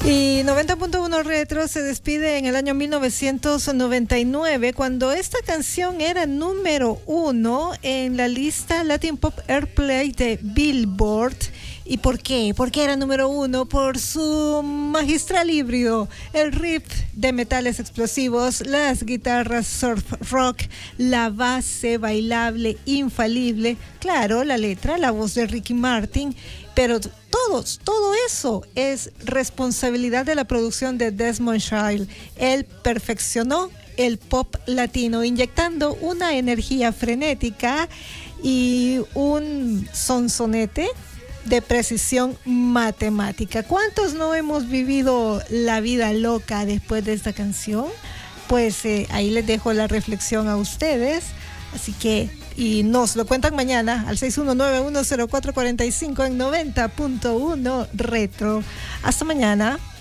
Y 90.1 Retro se despide en el año 1999, cuando esta canción era número 1 en la lista Latin Pop Airplay de Billboard. ¿Y por qué? Porque era número 1 por su magistral híbrido, el riff de metales explosivos, las guitarras surf rock, la base bailable infalible, claro, la letra, la voz de Ricky Martin, pero todo eso es responsabilidad de la producción de Desmond Child. Él perfeccionó el pop latino, inyectando una energía frenética y un sonsonete de precisión matemática. ¿Cuántos no hemos vivido la vida loca después de esta canción? Pues ahí les dejo la reflexión a ustedes. Así que, y nos lo cuentan mañana al 619-10445 en 90.1 Retro. Hasta mañana.